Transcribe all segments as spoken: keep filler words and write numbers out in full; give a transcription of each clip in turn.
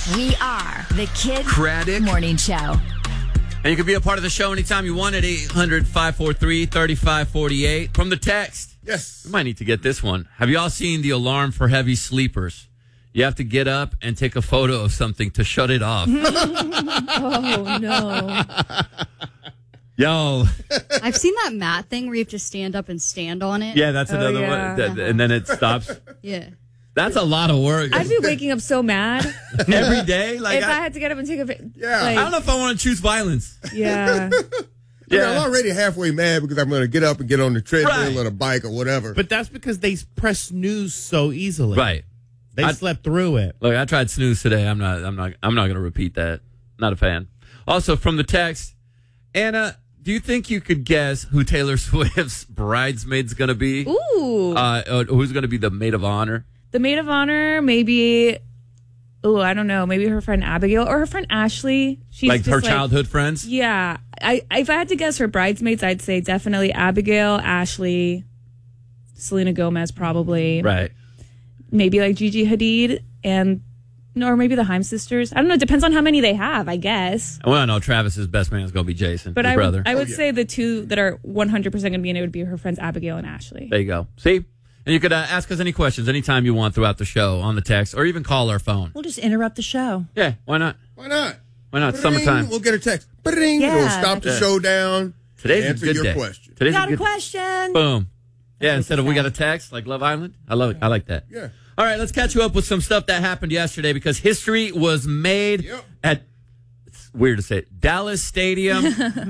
We are the Kid Craddock Morning Show. And you can be a part of the show anytime you want at eight hundred, five four three, three five four eight. From the text. Yes. We might need to get this one. Have you all seen the alarm for heavy sleepers? You have to get up and take a photo of something to shut it off. Oh, no. Yo. I've seen that mat thing where you have to stand up and stand on it. Yeah, that's Oh, another yeah. one. That, and then it stops. Yeah. That's a lot of work. I'd be waking up so mad Every day? Like if I, I, had to get up and take a pic. Yeah. Like, I don't know if I want to choose violence. Yeah. Yeah. I'm already halfway mad because I'm going to get up and get on the treadmill Right. or the bike or whatever. But that's because they press snooze so easily. Right. They I- slept through it. Look, I tried snooze today. I'm not. I'm not. I'm not going to repeat that. Not a fan. Also, from the text, Anna, do you think you could guess who Taylor Swift's bridesmaid's going to be? Ooh. Uh, uh, who's going to be the maid of honor? The maid of honor, maybe. Oh, I don't know. Maybe her friend Abigail or her friend Ashley. She's Like just her childhood friends? Yeah. I if I had to guess her bridesmaids, I'd say definitely Abigail, Ashley, Selena Gomez, probably. Right. Maybe like Gigi Hadid and. No, or maybe the Haim sisters. I don't know. It depends on how many they have, I guess. Well, no, Travis's best man is going to be Jason, But his I brother. would, I would Oh, yeah. say the two that are one hundred percent going to be in it would be her friends Abigail and Ashley. There you go. See? And you could uh, ask us any questions anytime you want throughout the show on the text or even call our phone. We'll just interrupt the show. Yeah, why not? Why not? Why not? Ba-ding, Summertime. We'll get a text. Ba-ding, Yeah. It'll stop the Yeah. show down. Today's answer a good your day. question. Today's Got a a good question? Boom. Yeah, instead of we say. got a text like Love Island. I love it. I like that. Yeah. All right, let's catch you up with some stuff that happened yesterday because history was made Yep. at, it's weird to say it, Dallas Stadium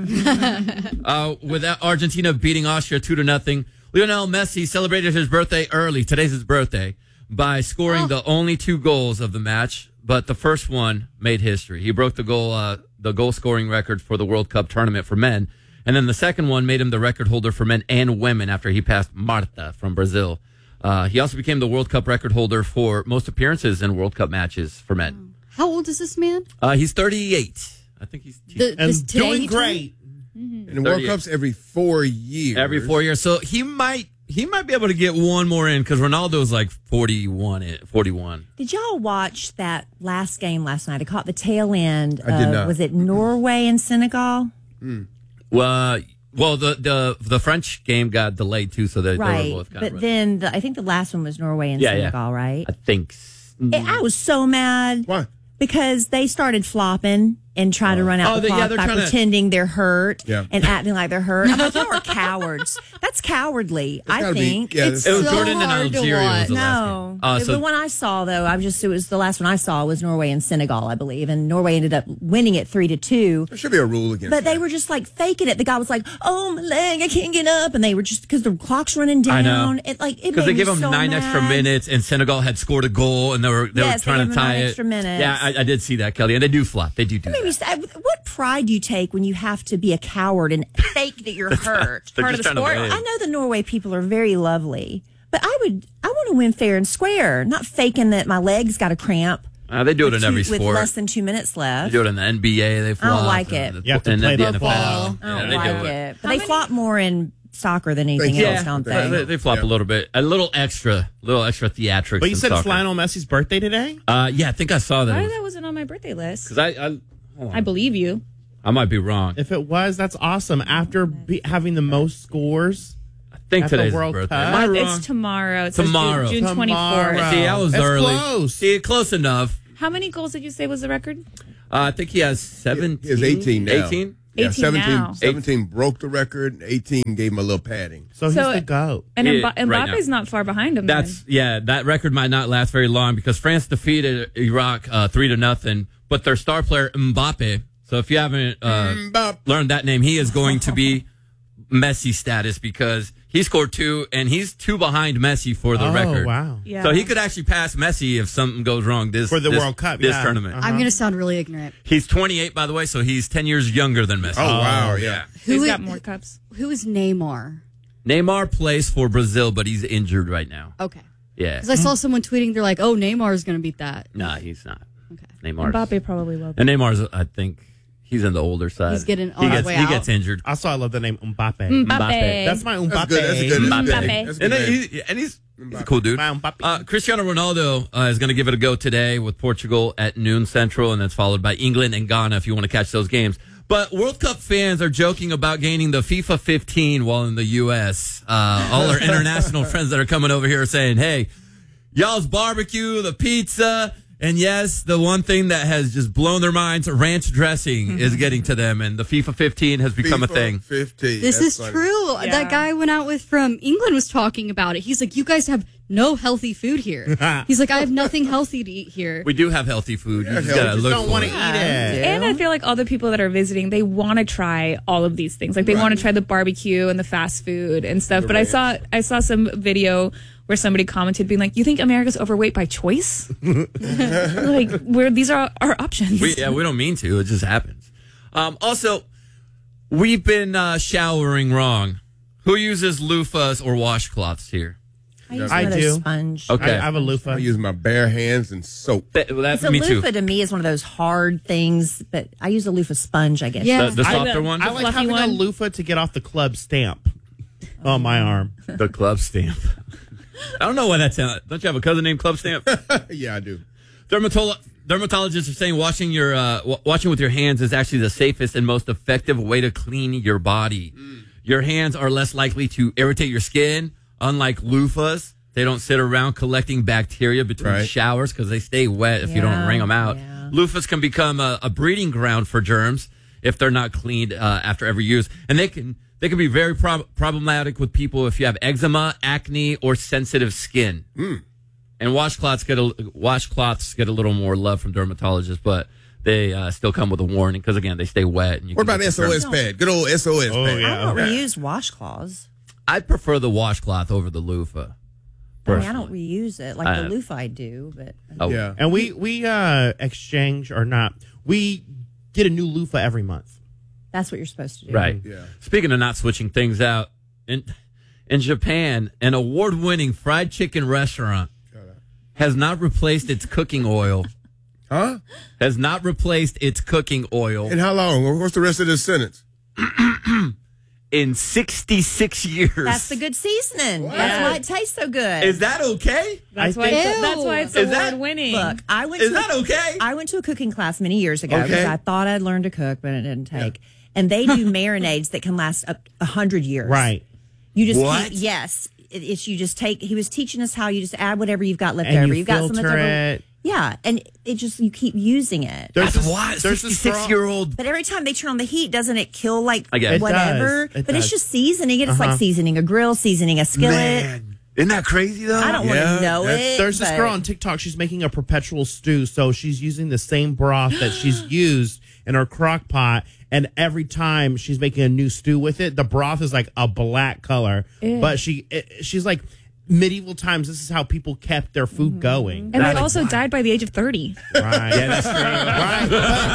uh, with Argentina beating Austria two to nothing. Lionel Messi celebrated his birthday early. Today's his birthday by scoring the only two goals of the match, but the first one made history. He broke the goal, uh, the goal scoring record for the World Cup tournament for men. And then the second one made him the record holder for men and women after he passed Marta from Brazil. Uh, he also became the World Cup record holder for most appearances in World Cup matches for men. How old is this man? Uh, he's thirty-eight. I think he's The, And this today doing he turned- great. And the World thirty-eight. Cup's every four years. every four years. So he might he might be able to get one more in because Ronaldo's like forty-one. forty-one. Did y'all watch that last game last night? I caught the tail end. I did of- not. Was it Norway and Senegal? Well, well, the the the French game got delayed too, so they, Right. they were both kind But of. then the, I think the last one was Norway and Yeah, yeah. Senegal, right? I think. s- It- I was so mad Why? because they started flopping and trying to run out Oh, the they- yeah, clock they're by trying to- pretending they're hurt Yeah. and acting like they're hurt. I'm like, y'all are cowards. That's cowardly, I gotta be- think. yeah, It's It was so Jordan and hard to Algeria was the watch. last No, game. Uh, the, so the one I saw though, I was just it was the last one I saw was Norway and Senegal, I believe, and Norway ended up winning it three to two. There should be a rule against But they that. were just like faking it. The guy was like, "Oh my leg, I can't get up," and they were just because the clock's running down. I know. It like it because they made gave me him so nine mad. extra minutes, and Senegal had scored a goal, and they were they Yes, were they trying gave to him tie nine it. extra minutes. Yeah, I, I did see that, Kelly, and they do flop. They do do It made me that. sad. What pride do you take when you have to be a coward and fake that you're hurt? They're Part just of the trying to sport. win. I know the Norway people are very lovely, but I would I want to win fair and square, not faking that my legs got a cramp. Uh, they do it with in every two- with sport. less than two minutes They left. do it in the N B A. They flop. like and it. the- You have to and play then the football. N F L. I Yeah, don't they like do it. But How they many- flop more in soccer than anything Thank you. else, Yeah. don't They, they? they, they flop Yeah. a little bit, a little extra, little extra theatrics. But you in said it's soccer. Lionel Messi's birthday today? Uh, yeah, I think I saw that. Why that wasn't on my birthday list? Because I, I, hold on. I believe you. I might be wrong. If it was, that's awesome. After be, having the most scores, I think at the today's his World birthday. Cup? Am I wrong? It's tomorrow. It says Tomorrow. June, June Tomorrow. twenty-fourth. See, I was That's early. close. See, close enough. How many goals did you say was the record? Uh, I think he has seventeen. He has eighteen now. eighteen? Yeah, eighteen seventeen, now. seventeen broke the record. and eighteen gave him a little padding. so he's So- the GOAT. And Yeah, Mba- right Mbappe's now. not far behind him. That's yeah. That record might not last very long because France defeated Iraq uh, three to nothing. But their star player Mbappe. So if you haven't uh, Bop. learned that name, he is going to be Messi status because he scored two and he's two behind Messi for the Oh, record. wow. Yeah. So he could actually pass Messi if something goes wrong this For the this- World Cup, this yeah. tournament. Uh-huh. I'm going to sound really ignorant. He's twenty-eight, by the way, so he's ten years younger than Messi. Oh, wow, yeah. He's Who got is- more cups. Who is Neymar? Neymar plays for Brazil, but he's injured right now. Okay. Yeah. Because I saw someone tweeting, they're like, oh, Neymar is going to beat that. Nah, he's not. Okay. Neymar. Mbappe probably will. And Neymar's, I think, he's in the older side. He's getting he on his gets, way He out. gets injured. Also, I love the name Mbappe. Mbappe. Mbappe. That's my Mbappe. That's good. That's a good. That's a good Mbappe. name. That's a And, good then name. he, and he's He's a cool dude. Uh, Cristiano Ronaldo uh, is going to give it a go today with Portugal at noon Central, and that's followed by England and Ghana if you want to catch those games. But World Cup fans are joking about gaining the FIFA fifteen while in the U S. Uh, all our international friends that are coming over here are saying, hey, y'all's barbecue, the pizza, and yes, the one thing that has just blown their minds, ranch dressing, is getting to them, and the FIFA fifteen has become FIFA a thing. fifteen. This That's is funny. true. Yeah. That guy I went out with from England was talking about it. He's like, you guys have no healthy food here. He's like, I have nothing healthy to eat here. We do have healthy food. You just Yeah, gotta we just look don't for want it. to eat it. And I feel like all the people that are visiting, they want to try all of these things. Like they Right. want to try the barbecue and the fast food and stuff. But I saw I saw some video where somebody commented being like, "You think America's overweight by choice? Like, where these are our options." We, yeah, we don't mean to. It just happens. Um, also, we've been uh, showering wrong. Who uses loofahs or washcloths here? I use I one of those do. sponge. Okay. I, I have a I loofah. use my bare hands and soap. That, well, that's So me too. loofah to me is one of those hard things, but I use a loofah sponge, I guess. Yeah. The, the I- softer one? I like fluffy having a one? loofah to get off the club stamp on my arm. The club stamp. I don't know why that's. Uh, don't you have a cousin named Club Stamp? Yeah, I do. Dermatolo- dermatologists are saying washing your uh, w- washing with your hands is actually the safest and most effective way to clean your body. Mm. Your hands are less likely to irritate your skin, unlike loofahs. They don't sit around collecting bacteria between Right. showers because they stay wet if you don't Yeah, wring them out. yeah. Loofahs can become a, a breeding ground for germs if they're not cleaned uh, after every use, and they can they can be very prob- problematic with people if you have eczema, acne, or sensitive skin. Mm. And washcloths get a washcloths get a little more love from dermatologists, but they uh, still come with a warning because again they stay wet. And you What can about get S O S germs. pad? Good old S O S Oh, pad. yeah. I don't reuse washcloths. I'd prefer the washcloth over the loofah. I mean, I don't reuse it like Uh, the loofah I do, but Oh, Yeah. And we we uh exchange or not. We get a new loofah every month. that's what you're supposed to do. right. Yeah. Speaking of not switching things out, in in Japan, an award-winning fried chicken restaurant has not replaced its cooking oil. Huh? Has not replaced its cooking oil And how long? What's the rest of this sentence? in sixty-six years. That's the good seasoning. That's why it tastes so good. Is that okay? That's I why. think- It's, that's why it's Is that- award winning. Look, I went Is to that a, okay? I went to a cooking class many years ago because Okay. I thought I'd learned to cook, but it didn't take. And they do marinades that can last up a hundred years. Right. You just What? keep, yes. It, it's you just take. He was teaching us how you just add whatever you've got left And over. you You've got some filter left over. it. Yeah, and it just you keep using it. There's That's this- why there's this sixty-six-year-old. But every time they turn on the heat, doesn't it kill like I guess. It whatever? does. It but it's does. just seasoning it. It's Uh-huh. like seasoning a grill, seasoning a skillet. Man, isn't that crazy though? I don't Yeah, want to know that's- it. There's this but- girl on TikTok. She's making a perpetual stew, so she's using the same broth that she's used in her crock pot. And every time she's making a new stew with it, the broth is like a black color. But she, it, she's like, medieval times. This is how people kept their food going. and they also died by the age of thirty. Right. Yeah, that's right.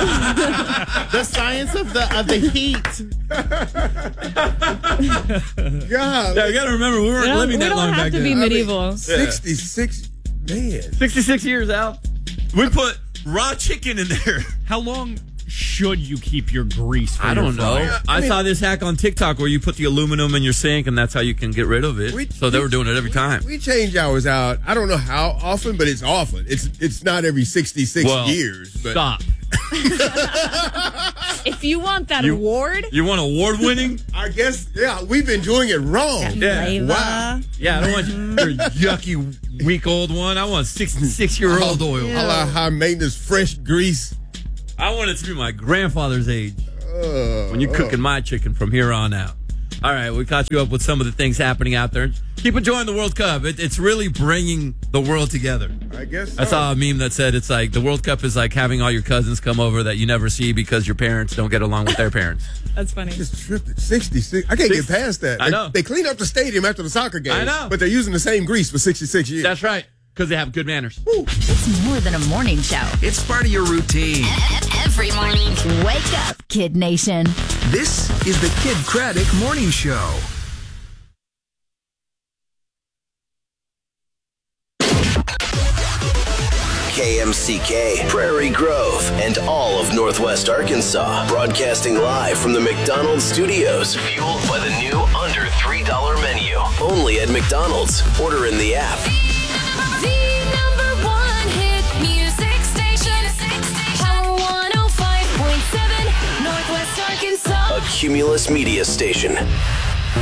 But the science of the of the heat. God. Yeah, you got to remember we weren't We don't, living we that don't long have back to then. be I mean, medieval. sixty-six. Man. sixty-six years out. We put raw chicken in there. How long should you keep your grease for I your don't know. fryer? I, saw this hack on TikTok where you put the aluminum in your sink and that's how you can get rid of it. We- so they we- were doing it every time. We change ours out. I don't know how often, but it's often. It's it's not every sixty-six Well, years. But Stop. If you want that You- award, You want award winning? I guess, yeah, we've been doing it wrong. Yeah. Flavor. Wow. Yeah, I don't want your yucky, weak old one. I want sixty-six year old oil. I like high maintenance, fresh grease. I want it to be my grandfather's age Uh, when you're cooking my chicken from here on out. All right, we caught you up with some of the things happening out there. Keep enjoying the World Cup. It, it's really bringing the world together. I guess I so. saw a meme that said it's like the World Cup is like having all your cousins come over that you never see because your parents don't get along with their parents. that's funny. Just tripped it. sixty-six. I can't Six- get past that. I They- know. They clean up the stadium after the soccer game. I know. But they're using the same grease for sixty-six years. That's right, because they have good manners. It's more than a morning show. It's part of your routine. Every morning. Wake up, Kid Nation. This is the Kid Craddock Morning Show. K M C K, Prairie Grove, and all of Northwest Arkansas. Broadcasting live from the McDonald's studios. Fueled by the new under three dollar menu. Only at McDonald's. Order in the app. The number one hit music station. Power one oh five point seven, Northwest Arkansas. A Cumulus Media Station.